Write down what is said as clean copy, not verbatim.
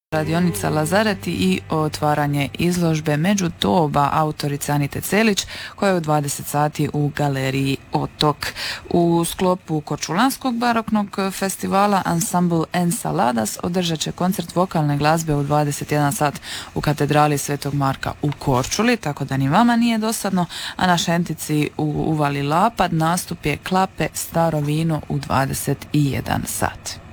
radionica Lazareti i otvaranje izložbe Među doba autorice Anite Celić koja je u 20 sati u galeriji Otok. U sklopu Korčulanskog baroknog festivala Ensemble Ensaladas održat će koncert vokalne glazbe u 21 sat u katedrali Svetog Marka u Korčuli, tako da ni vama nije dosadno, a na Šentici u Uvali Lapad nastup je Klape Staro vino u 21 sat.